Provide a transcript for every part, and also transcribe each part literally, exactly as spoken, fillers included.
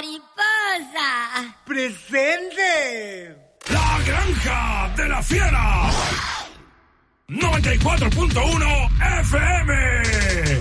mariposa. ¡Presente! La Granja de la Fiera. noventa y cuatro punto uno F M.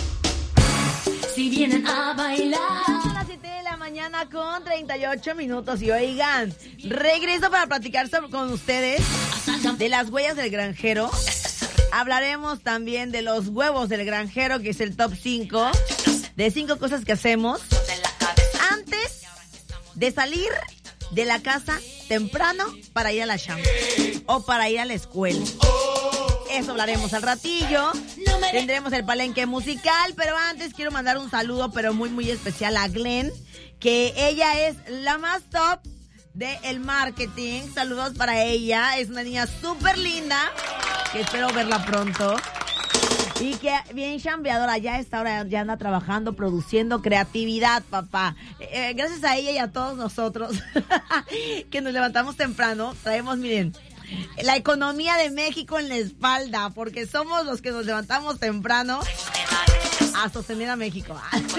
Si vienen a bailar. A las siete de la mañana con treinta y ocho minutos. Y oigan, regreso para platicar sobre, con ustedes de las huellas del granjero. Hablaremos también de los huevos del granjero, que es el top cinco. De cinco cosas que hacemos antes de salir de la casa temprano para ir a la chamba o para ir a la escuela. Eso hablaremos al ratillo. Tendremos el palenque musical, pero antes quiero mandar un saludo, pero muy, muy especial a Glenn, que ella es la más top del marketing. Saludos para ella. Es una niña súper linda, que espero verla pronto. Y que bien chambeadora, ya a esta hora ya anda trabajando, produciendo creatividad, papá. Eh, gracias a ella y a todos nosotros que nos levantamos temprano, traemos, miren, la economía de México en la espalda, porque somos los que nos levantamos temprano a sostener a México.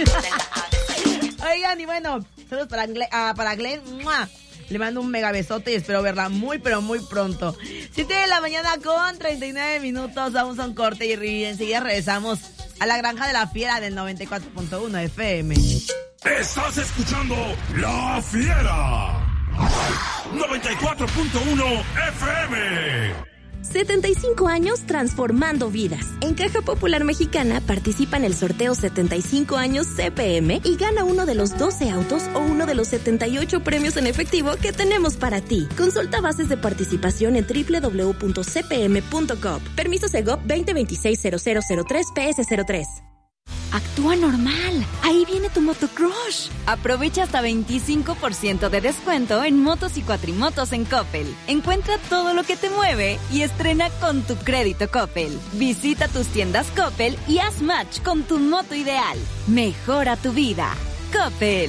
Oigan, y bueno, saludos para, uh, para Glenn. ¡Mua! Le mando un mega besote y espero verla muy, pero muy pronto. siete de la mañana con treinta y nueve minutos. Vamos a un corte y enseguida regresamos a la Granja de la Fiera del noventa y cuatro punto uno F M. Estás escuchando La Fiera. noventa y cuatro punto uno F M. setenta y cinco años transformando vidas. En Caja Popular Mexicana participa en el sorteo setenta y cinco años C P M y gana uno de los doce autos o uno de los setenta y ocho premios en efectivo que tenemos para ti. Consulta bases de participación en doble u doble u doble u punto c p m punto gov. Permiso Segov veinte veintiséis cero cero cero tres P S cero tres. Actúa normal. Ahí viene tu Motocrush. Aprovecha hasta veinticinco por ciento de descuento en motos y cuatrimotos en Coppel. Encuentra todo lo que te mueve y estrena con tu crédito Coppel. Visita tus tiendas Coppel y haz match con tu moto ideal. Mejora tu vida. Coppel.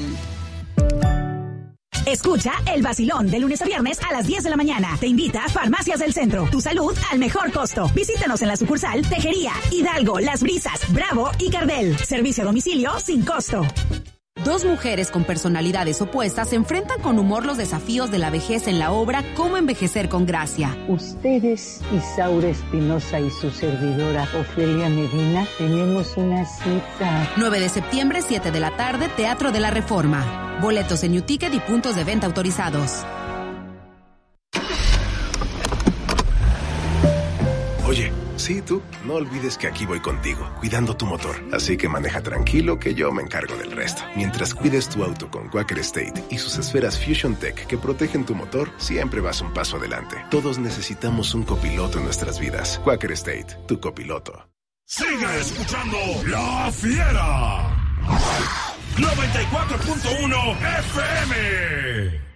Escucha El Vacilón de lunes a viernes a las diez de la mañana. Te invita a Farmacias del Centro. Tu salud al mejor costo. Visítanos en la sucursal Tejería, Hidalgo, Las Brisas, Bravo y Cardel. Servicio a domicilio sin costo. Dos mujeres con personalidades opuestas se enfrentan con humor los desafíos de la vejez en la obra Cómo envejecer con gracia. Ustedes, Isaura Espinosa y su servidora Ofelia Medina, tenemos una cita. nueve de septiembre, siete de la tarde, Teatro de la Reforma. Boletos en UTicket y puntos de venta autorizados. Oye, sí, tú, no olvides que aquí voy contigo, cuidando tu motor. Así que maneja tranquilo que yo me encargo del resto. Mientras cuides tu auto con Quaker State y sus esferas Fusion Tech que protegen tu motor, siempre vas un paso adelante. Todos necesitamos un copiloto en nuestras vidas. Quaker State, tu copiloto. Sigue escuchando La Fiera. noventa y cuatro punto uno F M.